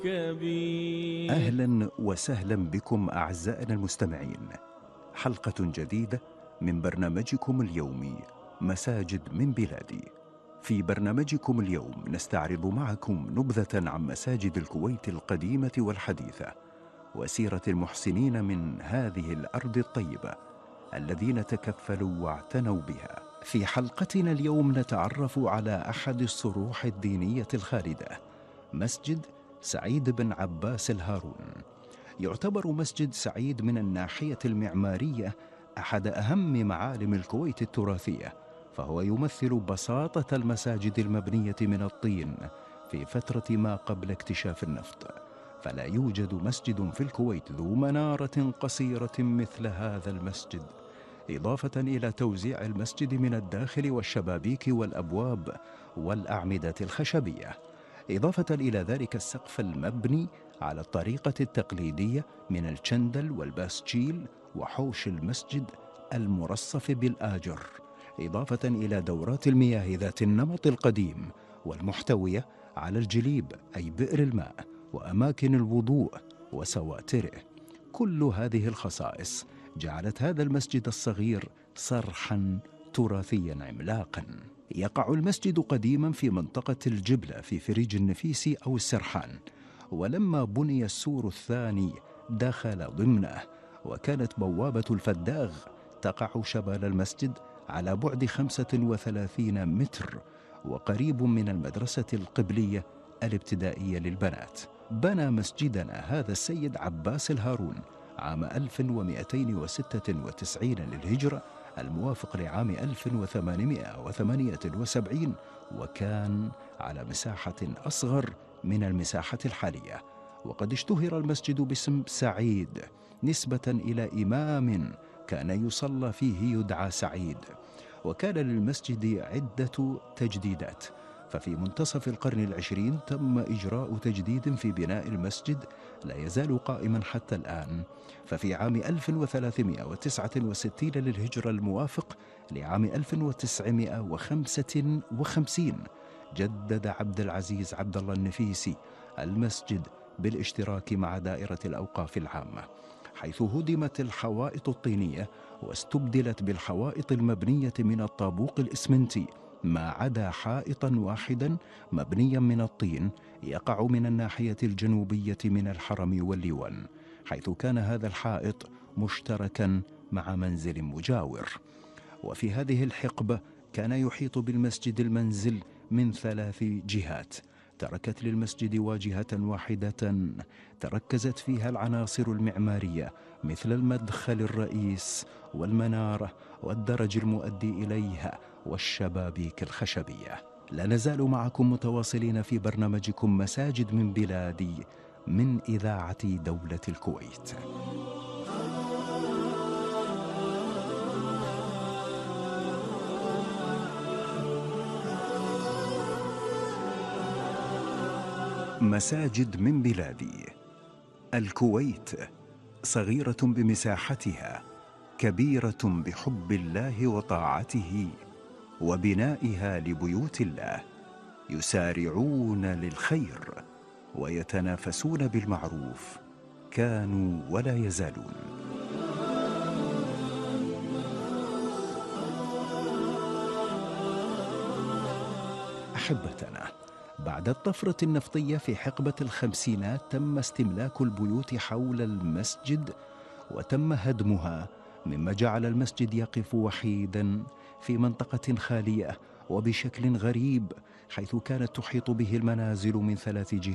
كبير. أهلا وسهلا بكم أعزائنا المستمعين، حلقة جديدة من برنامجكم اليومي مساجد من بلادي. في برنامجكم اليوم نستعرض معكم نبذة عن مساجد الكويت القديمة والحديثة، وسيرة المحسنين من هذه الأرض الطيبة الذين تكفلوا واعتنوا بها. في حلقتنا اليوم نتعرف على أحد الصروح الدينية الخالدة، مسجد سعيد بن عباس الهارون. يعتبر مسجد سعيد من الناحية المعمارية أحد أهم معالم الكويت التراثية، فهو يمثل بساطة المساجد المبنية من الطين في فترة ما قبل اكتشاف النفط. فلا يوجد مسجد في الكويت ذو منارة قصيرة مثل هذا المسجد، إضافة إلى توزيع المسجد من الداخل والشبابيك والأبواب والأعمدة الخشبية، إضافة إلى ذلك السقف المبني على الطريقة التقليدية من الشندل والباسجيل، وحوش المسجد المرصف بالآجر، إضافة إلى دورات المياه ذات النمط القديم والمحتوية على الجليب أي بئر الماء وأماكن الوضوء وسواتره. كل هذه الخصائص جعلت هذا المسجد الصغير صرحا تراثيا عملاقا. يقع المسجد قديما في منطقة الجبلة في فريج النفيسي أو السرحان، ولما بني السور الثاني دخل ضمنه، وكانت بوابة الفداغ تقع شمال المسجد على بعد 35 متر، وقريب من المدرسة القبلية الابتدائية للبنات. بنى مسجدنا هذا السيد عباس الهارون عام 1296 للهجرة، الموافق لعام 1878، وكان على مساحة أصغر من المساحة الحالية. وقد اشتهر المسجد باسم سعيد نسبة إلى إمام كان يصلى فيه يدعى سعيد. وكان للمسجد عدة تجديدات، ففي منتصف القرن العشرين تم إجراء تجديد في بناء المسجد لا يزال قائما حتى الآن. ففي عام 1369 للهجرة الموافق لعام 1955 جدد عبد العزيز عبد الله النفيسي المسجد بالاشتراك مع دائرة الأوقاف العامة، حيث هدمت الحوائط الطينية واستبدلت بالحوائط المبنية من الطابوق الإسمنتي، ما عدا حائطا واحدا مبنيا من الطين يقع من الناحية الجنوبية من الحرم والليوان، حيث كان هذا الحائط مشتركا مع منزل مجاور. وفي هذه الحقبة كان يحيط بالمسجد المنزل من 3 جهات، تركت للمسجد واجهة واحدة تركزت فيها العناصر المعمارية مثل المدخل الرئيس والمنارة والدرج المؤدي إليها والشبابيك الخشبية. لا نزال معكم متواصلين في برنامجكم مساجد من بلادي من إذاعة دولة الكويت. مساجد من بلادي. الكويت صغيرة بمساحتها، كبيرة بحب الله وطاعته وبنائها لبيوت الله، يسارعون للخير ويتنافسون بالمعروف، كانوا ولا يزالون. أحبتنا، بعد الطفرة النفطية في حقبة الخمسينات تم استملاك البيوت حول المسجد وتم هدمها، مما جعل المسجد يقف وحيدا في منطقة خالية وبشكل غريب، حيث كانت تحيط به المنازل من 3 جهات